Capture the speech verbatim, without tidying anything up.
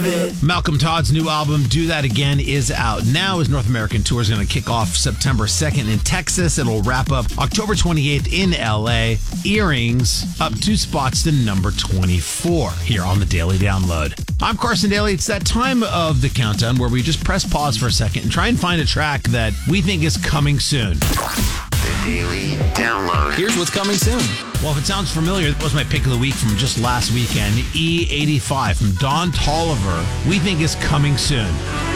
it. Malcolm Todd's new album, Do That Again, is out now. His North American tour is going to kick off September second in Texas. It'll wrap up October twenty-eighth in L A. Earrings up two spots to number twenty-four here on the Daily Download. I'm Carson Daly. It's that time of the countdown where we just press pause for a second and try and find a track that we think is coming soon. The Daily Download. Here's what's coming soon. Well, if it sounds familiar, that was my pick of the week from just last weekend. E eighty-five from Don Toliver, we think is coming soon.